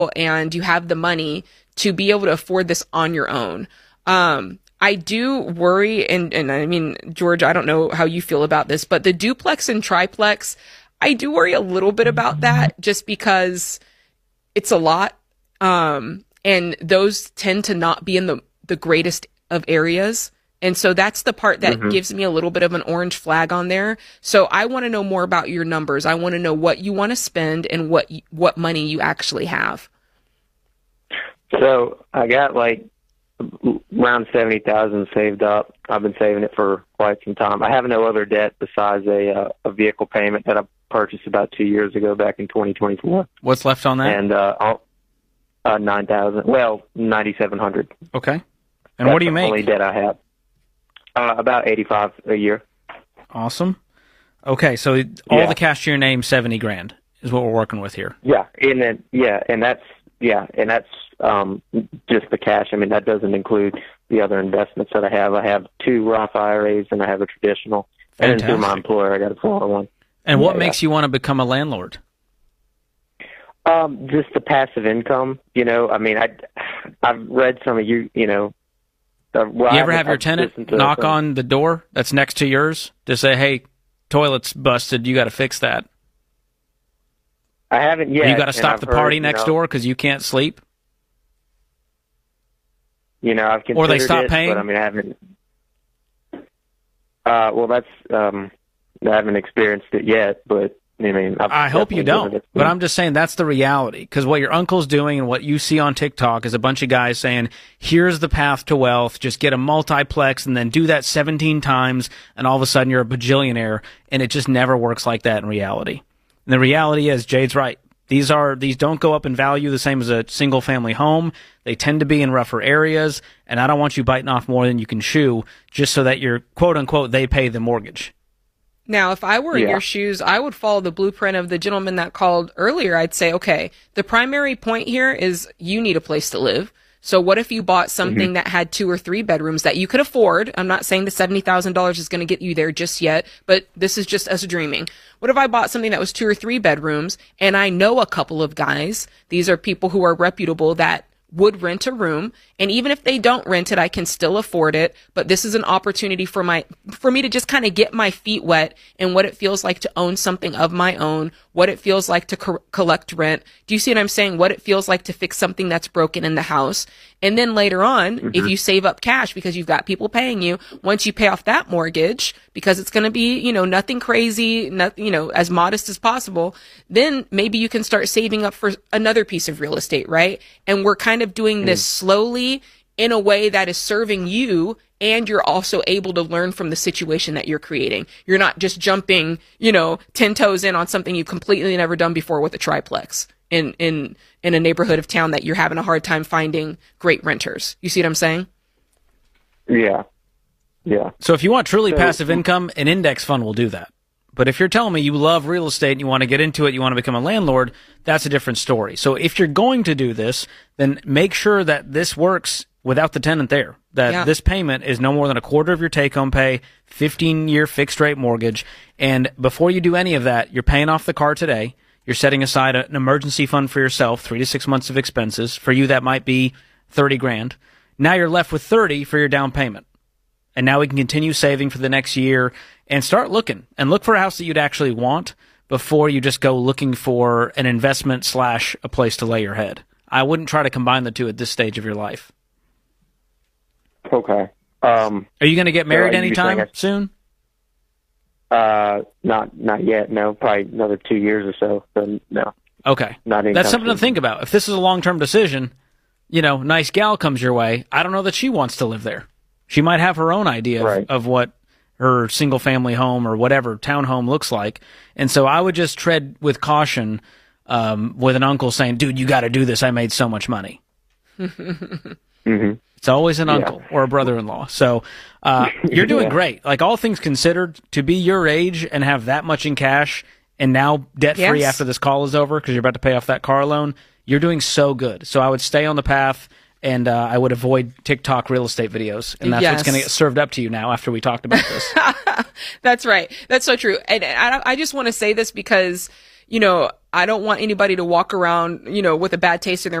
and you have the money to be able to afford this on your own. I do worry, and I mean, George, I don't know how you feel about this, but the duplex and triplex, I do worry a little bit about that just because it's a lot. And those tend to not be in the greatest of areas. And so that's the part that gives me a little bit of an orange flag on there. So I want to know more about your numbers. I want to know what you want to spend and what money you actually have. So I got like around 70,000 saved up. I've been saving it for quite some time. I have no other debt besides a vehicle payment that I purchased about 2 years ago, back in 2024. What's left on that? And 9,000. Well, 9,700. Okay. And That's what do you make? The only debt I have. About 85 a year. Awesome. Okay, so all the cash to your name, 70 grand is what we're working with here. Yeah, and that's just the cash. I mean, that doesn't include the other investments that I have. I have 2 Roth IRAs and I have a traditional. Fantastic. And then through my employer, I got a smaller one. And what makes you want to become a landlord? Just the passive income. You know, I mean, I've read some of you know. You ever have your tenant knock on the door that's next to yours to say, hey, toilet's busted, you got to fix that? I haven't yet. Or you got to stop the party next door because you can't sleep? You know, I've considered or they stop paying? But I mean, I haven't. Well, that's I haven't experienced it yet, but I mean, I hope you don't. But I'm just saying that's the reality. Because what your uncle's doing and what you see on TikTok is a bunch of guys saying, here's the path to wealth. Just get a multiplex and then do that 17 times, and all of a sudden you're a bajillionaire. And it just never works like that in reality. And the reality is, Jade's right. These don't go up in value the same as a single family home. They tend to be in rougher areas, and I don't want you biting off more than you can chew just so that you're, quote unquote, they pay the mortgage. Now, if I were in your shoes, I would follow the blueprint of the gentleman that called earlier. I'd say, okay, the primary point here is you need a place to live. So what if you bought something that had 2 or 3 bedrooms that you could afford? I'm not saying the $70,000 is going to get you there just yet, but this is just us dreaming. What if I bought something that was 2 or 3 bedrooms and I know a couple of guys, these are people who are reputable, that would rent a room, and even if they don't rent it, I can still afford it. But this is an opportunity for me to just kind of get my feet wet in what it feels like to own something of my own, what it feels like to collect rent. Do you see what I'm saying? What it feels like to fix something that's broken in the house. And then later on, if you save up cash because you've got people paying you, once you pay off that mortgage, because it's going to be, you know, nothing crazy, nothing, you know, as modest as possible, then maybe you can start saving up for another piece of real estate, right? And we're kind of doing this slowly in a way that is serving you, and you're also able to learn from the situation that you're creating. You're not just jumping, you know, 10 toes in on something you've completely never done before with a triplex in a neighborhood of town that you're having a hard time finding great renters. You see what I'm saying? Yeah. Yeah. So if you want truly passive income, an index fund will do that. But if you're telling me you love real estate and you want to get into it, you want to become a landlord, that's a different story. So if you're going to do this, then make sure that this works without the tenant there, that this payment is no more than a quarter of your take-home pay, 15-year fixed-rate mortgage, and before you do any of that, you're paying off the car today, you're setting aside an emergency fund for yourself, 3 to 6 months of expenses. For you, that might be 30 grand. Now you're left with 30 for your down payment. And now we can continue saving for the next year and start looking, and look for a house that you'd actually want before you just go looking for an investment / a place to lay your head. I wouldn't try to combine the two at this stage of your life. Okay. Are you going to get married anytime soon? Not yet. No, probably another 2 years or so. So no. Okay. Not anytime That's something soon. to think about. If this is a long-term decision, you know, nice gal comes your way. I don't know that she wants to live there. She might have her own idea of what her single-family home or whatever townhome looks like. And so I would just tread with caution with an uncle saying, dude, you got to do this. I made so much money. It's always an uncle or a brother-in-law. So you're doing great. Like, all things considered, to be your age and have that much in cash and now debt-free after this call is over because you're about to pay off that car loan, you're doing so good. So I would stay on the path, and I would avoid TikTok real estate videos. And that's what's going to get served up to you now after we talked about this. That's right. That's so true. And I just want to say this because, I don't want anybody to walk around, with a bad taste in their